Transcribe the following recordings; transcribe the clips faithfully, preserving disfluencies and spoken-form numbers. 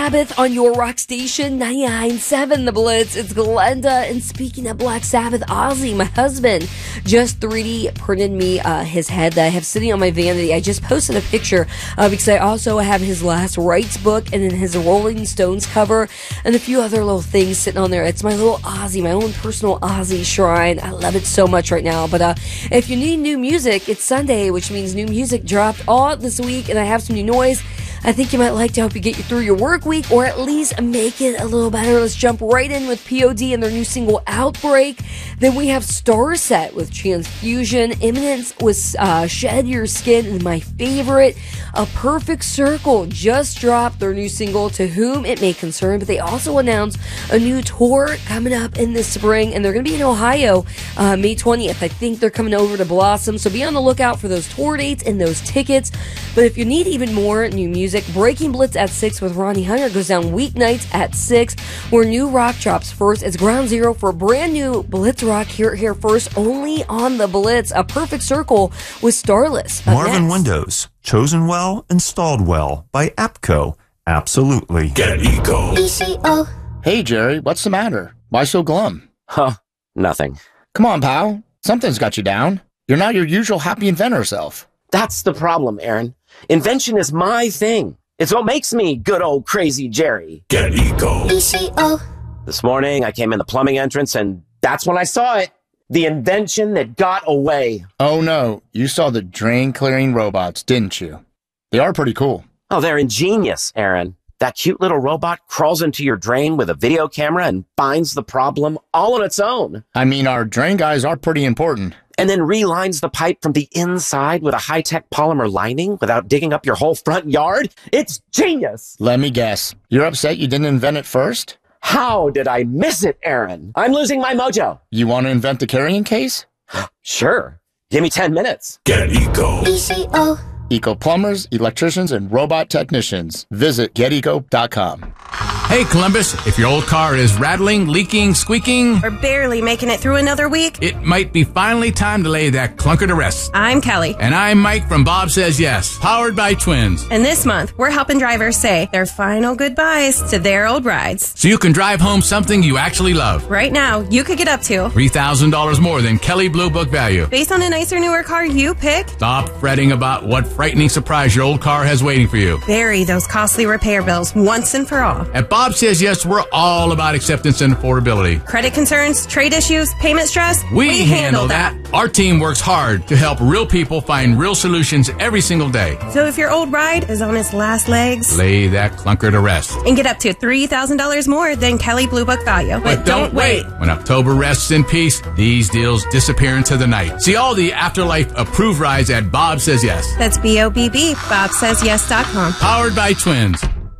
Sabbath on your rock station, ninety-nine point seven The Blitz. It's Glenda, and speaking of Black Sabbath, Ozzy, my husband, just three D printed me uh, his head that I have sitting on my vanity. I just posted a picture uh, because I also have his Last Rites book and then his Rolling Stones cover and a few other little things sitting on there. It's my little Ozzy, my own personal Ozzy shrine. I love it so much right now. But uh, if you need new music, it's Sunday, which means new music dropped all this week, and I have some new noise I think you might like to help you get you through your work week, or at least make it a little better. Let's jump right in with P O D and their new single, Outbreak. Then we have Starset with Transfusion, Imminence with uh, Shed Your Skin, and my favorite, A Perfect Circle, just dropped their new single, To Whom It May Concern. But they also announced a new tour coming up in the spring, and they're going to be in Ohio uh, May twentieth. I think they're coming over to Blossom, so be on the lookout for those tour dates and those tickets. But if you need even more new music, Breaking Blitz at six with Ronnie Hunter goes down weeknights at six, where new rock drops first. It's ground zero for brand new Blitz rock. Here, here first, only on the Blitz. A Perfect Circle with Starless. Marvin Windows, chosen well, installed well by APCO. Absolutely. Get Eco. E C O. Hey, Jerry, what's the matter? Why so glum? Huh, nothing. Come on, pal. Something's got you down. You're not your usual happy inventor self. That's the problem, Aaron. Invention is my thing. It's what makes me good old crazy Jerry. Get Eco. E C O. This morning, I came in the plumbing entrance, and that's when I saw it. The invention that got away. Oh, no. You saw the drain-clearing robots, didn't you? They are pretty cool. Oh, they're ingenious, Aaron. That cute little robot crawls into your drain with a video camera and finds the problem all on its own. I mean, our drain guys are pretty important. And then relines the pipe from the inside with a high-tech polymer lining without digging up your whole front yard. It's genius. Let me guess. You're upset you didn't invent it first? How did I miss it, Aaron? I'm losing my mojo. You want to invent the carrying case? Sure. Give me ten minutes. Get Eco. E C O. Eco plumbers, electricians, and robot technicians. Visit get eco dot com. Hey, Columbus, if your old car is rattling, leaking, squeaking, or barely making it through another week, it might be finally time to lay that clunker to rest. I'm Kelly. And I'm Mike from Bob Says Yes, powered by Twins. And this month, we're helping drivers say their final goodbyes to their old rides, so you can drive home something you actually love. Right now, you could get up to three thousand dollars more than Kelley Blue Book value, based on a nicer, newer car you pick. Stop fretting about what frightening surprise your old car has waiting for you. Bury those costly repair bills once and for all. At Bob Says Yes, we're all about acceptance and affordability. Credit concerns, trade issues, payment stress, we, we handle, handle that. that. Our team works hard to help real people find real solutions every single day. So if your old ride is on its last legs, lay that clunker to rest and get up to three thousand dollars more than Kelley Blue Book value. But, but don't wait. When October rests in peace, these deals disappear into the night. See all the Afterlife approved rides at Bob Says Yes. That's B O B B, bob says yes dot com. Powered by Twins.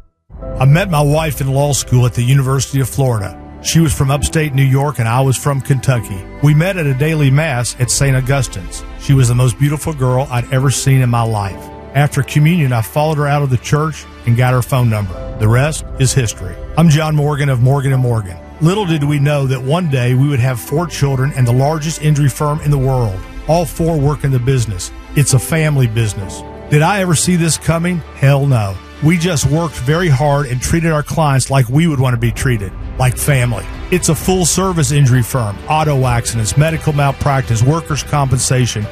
I met my wife in law school at the University of Florida. She was from upstate New York and I was from Kentucky. We met at a daily mass at Saint Augustine's. She was the most beautiful girl I'd ever seen in my life. After communion, I followed her out of the church and got her phone number. The rest is history. I'm John Morgan of Morgan and Morgan. Little did we know that one day we would have four children and the largest injury firm in the world. All four work in the business. It's a family business. Did I ever see this coming? Hell no. We just worked very hard and treated our clients like we would want to be treated, like family. It's a full-service injury firm, auto accidents, medical malpractice, workers' compensation,